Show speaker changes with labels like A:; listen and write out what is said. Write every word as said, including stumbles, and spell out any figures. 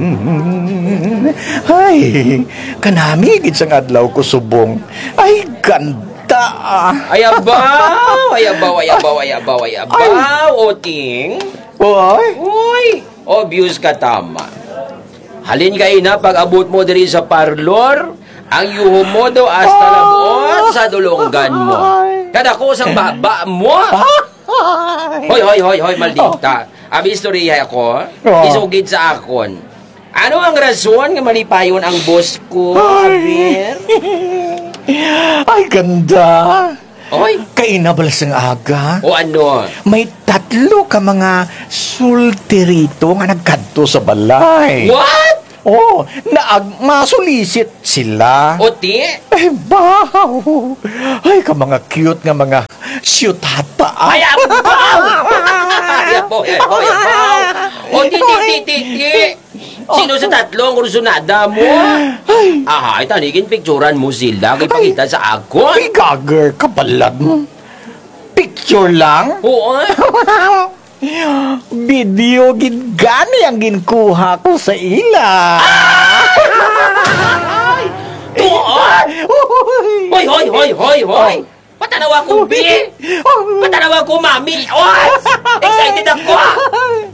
A: Ay, kanami gid sang adlaw ko subong. Ay, ganda.
B: Ay, abaw! Ay, abaw, ay, abaw, ay, abaw, ay, abaw, oting.
A: Oy.
B: Uy, obvious ka tama. Halin ka ina, pag abot mo diri sa parlor, ang yuho mo daw hasta labuot sa dulonggan mo. Kada ko sang baba mo. Hoy, hoy, hoy, hoy, maldita. Abi istorya ako, isugid sa akon. Ano ang rason nga malipayon ang boss ko, Abir?
A: Ay, ganda.
B: Oy,
A: Kainabal sang aga.
B: o ano?
A: May tatlo ka mga sultirito nga nagkadto sa balay.
B: What?
A: Oh, naag masulisit sila.
B: Oti?
A: Ay, baw! Ay, ka mga cute nga mga siyutata.
B: Ay, abaw! Ay, abaw, ay, abaw, ay, abaw. O, ti, ti, ti, ti, ti. Sino sa tatlo ang kursunada mo?
A: Ay,
B: Aha, tanigin picturean mo sila. Kay pakita sa ako.
A: ay, gager, kabalad mo. Picture lang?
B: Oo.
A: Video gid gani ang ginkuha ko sa ila.
B: Tuon! Hoy, hoy, hoy, hoy, hoy! Patanawa ko, B! Patanawa ko, Mami! Oh! Excited ako!